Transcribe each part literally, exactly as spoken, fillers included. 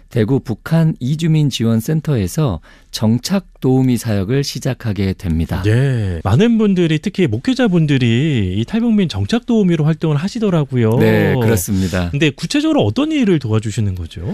대구 북한 이주민 지원센터에서 정착 도우미 사역을 시작하게 됩니다. 예, 많은 분들이 특히 목회자분들이 이 탈북민 정착 도우미로 활동을 하시더라고요. 네, 그렇습니다. 근데 구체적으로 어떤 일을 도와주시는 거죠?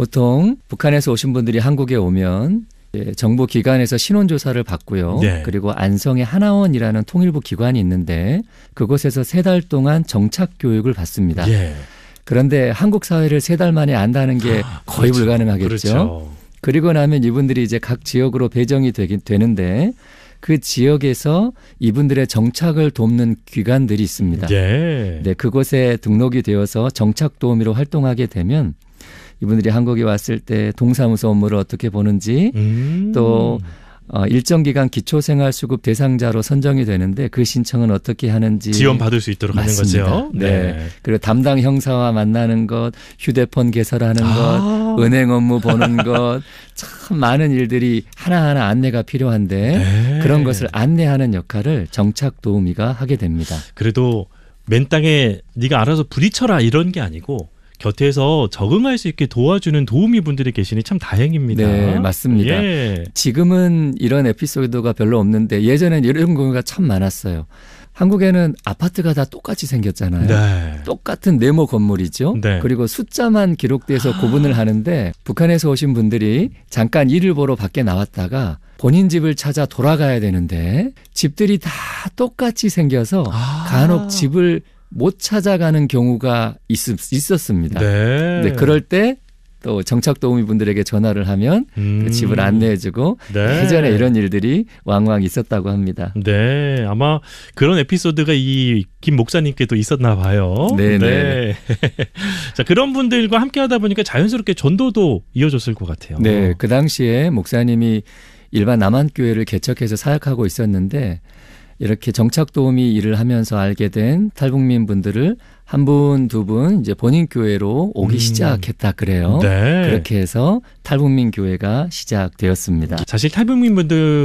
보통 북한에서 오신 분들이 한국에 오면 정부 기관에서 신원조사를 받고요. 네. 그리고 안성에 하나원이라는 통일부 기관이 있는데 그곳에서 세 달 동안 정착 교육을 받습니다. 예. 그런데 한국 사회를 세 달 만에 안다는 게 아, 거의 그렇죠. 불가능하겠죠. 그렇죠. 그리고 나면 이분들이 이제 각 지역으로 배정이 되긴 되는데 그 지역에서 이분들의 정착을 돕는 기관들이 있습니다. 예. 네, 그곳에 등록이 되어서 정착 도우미로 활동하게 되면 이분들이 한국에 왔을 때 동사무소 업무를 어떻게 보는지 음. 또 어, 일정 기간 기초생활수급 대상자로 선정이 되는데 그 신청은 어떻게 하는지 지원받을 수 있도록 맞습니다. 하는 거죠. 네. 네. 그리고 담당 형사와 만나는 것, 휴대폰 개설하는 아. 것, 은행 업무 보는 것, 참 많은 일들이 하나하나 안내가 필요한데 네. 그런 것을 안내하는 역할을 정착 도우미가 하게 됩니다. 그래도 맨 땅에 네가 알아서 부딪혀라 이런 게 아니고 곁에서 적응할 수 있게 도와주는 도우미 분들이 계시니 참 다행입니다. 네, 맞습니다. 예. 지금은 이런 에피소드가 별로 없는데 예전에는 이런 경우가 참 많았어요. 한국에는 아파트가 다 똑같이 생겼잖아요. 네. 똑같은 네모 건물이죠. 네. 그리고 숫자만 기록돼서 구분을 하는데 북한에서 오신 분들이 잠깐 일을 보러 밖에 나왔다가 본인 집을 찾아 돌아가야 되는데 집들이 다 똑같이 생겨서 아. 간혹 집을 못 찾아가는 경우가 있, 있었습니다. 네. 네, 그럴 때 또 정착 도우미 분들에게 전화를 하면 음. 그 집을 안내해주고 네. 예전에 이런 일들이 왕왕 있었다고 합니다. 네, 아마 그런 에피소드가 이 김 목사님께도 있었나 봐요. 네네. 네. 자, 그런 분들과 함께 하다 보니까 자연스럽게 전도도 이어졌을 것 같아요. 네, 그 당시에 목사님이 일반 남한교회를 개척해서 사역하고 있었는데 이렇게 정착 도우미 일을 하면서 알게 된 탈북민 분들을 한 분, 두 분 이제 본인 교회로 오기 음. 시작했다 그래요. 네. 그렇게 해서 탈북민 교회가 시작되었습니다. 사실 탈북민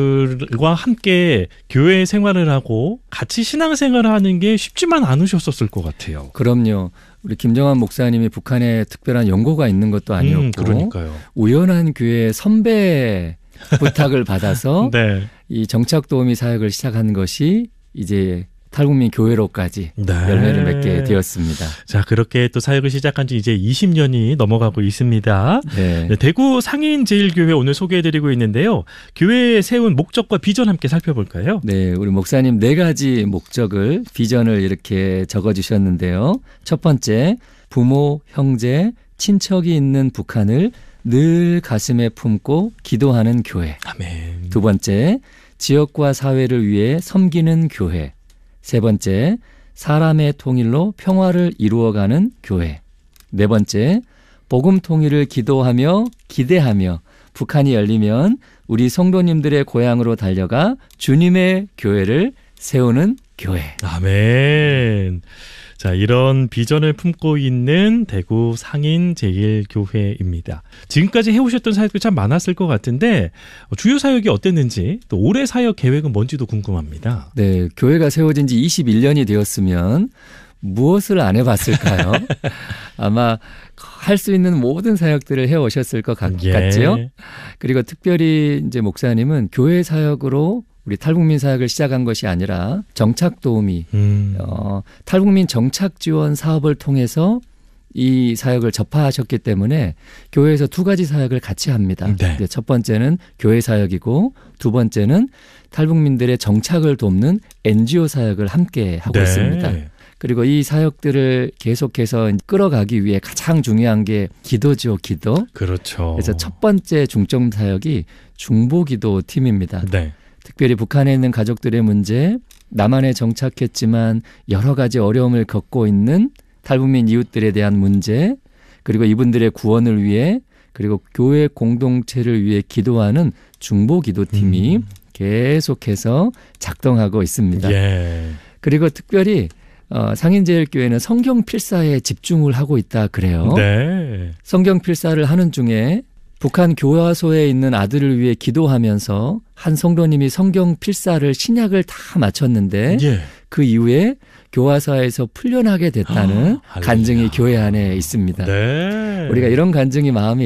분들과 함께 교회 생활을 하고 같이 신앙생활을 하는 게 쉽지만 않으셨었을 것 같아요. 그럼요. 우리 김정환 목사님이 북한에 특별한 연고가 있는 것도 아니었고 음, 그러니까요. 우연한 교회 선배 부탁을 받아서 네. 이 정착 도우미 사역을 시작한 것이 이제 탈북민 교회로까지 네. 열매를 맺게 되었습니다. 자, 그렇게 또 사역을 시작한 지 이제 이십 년이 넘어가고 있습니다. 네. 네, 대구 상인제일교회 오늘 소개해드리고 있는데요. 교회에 세운 목적과 비전 함께 살펴볼까요? 네, 우리 목사님 네 가지 목적을 비전을 이렇게 적어주셨는데요. 첫 번째, 부모, 형제, 친척이 있는 북한을 늘 가슴에 품고 기도하는 교회. 아멘. 두 번째, 지역과 사회를 위해 섬기는 교회. 세 번째, 사람의 통일로 평화를 이루어가는 교회. 네 번째, 복음 통일을 기도하며 기대하며 북한이 열리면 우리 성도님들의 고향으로 달려가 주님의 교회를 세우는 교회. 아멘. 자, 이런 비전을 품고 있는 대구 상인제일교회입니다. 지금까지 해오셨던 사역도 참 많았을 것 같은데 주요 사역이 어땠는지 또 올해 사역 계획은 뭔지도 궁금합니다. 네, 교회가 세워진 지 이십일 년이 되었으면 무엇을 안 해봤을까요? 아마 할 수 있는 모든 사역들을 해오셨을 것 같, 예. 같지요? 그리고 특별히 이제 목사님은 교회 사역으로 우리 탈북민 사역을 시작한 것이 아니라 정착 도우미, 음. 어, 탈북민 정착 지원 사업을 통해서 이 사역을 접하셨기 때문에 교회에서 두 가지 사역을 같이 합니다. 네. 첫 번째는 교회 사역이고 두 번째는 탈북민들의 정착을 돕는 엔지오 사역을 함께 하고 네. 있습니다. 그리고 이 사역들을 계속해서 끌어가기 위해 가장 중요한 게 기도죠, 기도. 그렇죠. 그래서 첫 번째 중점 사역이 중보기도 팀입니다. 네. 특별히 북한에 있는 가족들의 문제, 남한에 정착했지만 여러 가지 어려움을 겪고 있는 탈북민 이웃들에 대한 문제, 그리고 이분들의 구원을 위해 그리고 교회 공동체를 위해 기도하는 중보기도팀이 음. 계속해서 작동하고 있습니다. 예. 그리고 특별히 어, 상인제일교회는 성경 필사에 집중을 하고 있다 그래요. 네. 성경 필사를 하는 중에 북한 교화소에 있는 아들을 위해 기도하면서 한 성도님이 성경 필사를 신약을 다 마쳤는데 예. 그 이후에 교화소에서 풀려나게 됐다는 아, 간증이 교회 안에 있습니다. 네. 우리가 이런 간증이 마음이